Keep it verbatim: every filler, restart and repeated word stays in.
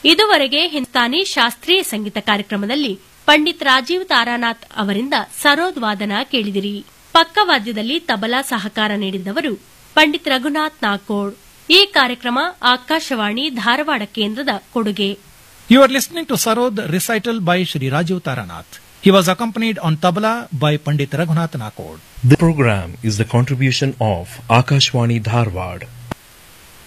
ಇದುವರೆಗೆ ಹಿಂದೂಸ್ತಾನಿ ಶಾಸ್ತ್ರೀಯ ಸಂಗೀತ ಕಾರ್ಯಕ್ರಮದಲ್ಲಿ ಪಂಡಿತ್ ರಾಜೀವ್ ತಾರಾನಾಥ್ ಅವರಿಂದ ಸರೋದ್ ವಾದನ ಕೇಳಿದಿರಿ. ಪಕ್ಕವಾದ್ಯದಲ್ಲಿ ತಬಲಾ ಸಹಕಾರ ನೀಡಿದವರು ಪಂಡಿತ್ ರಘುನಾಥ್ ನಾಕೋಡ್. ಈ ಕಾರ್ಯಕ್ರಮ ಆಕಾಶವಾಣಿ ಧಾರವಾಡ ಕೇಂದ್ರದ ಕೊಡುಗೆ. You are listening to Sarod recital by Shri Rajiv Taranath. He was accompanied on tabla by Pandit Raghunath Nakod. The program is the contribution of Akashwani Dharwad.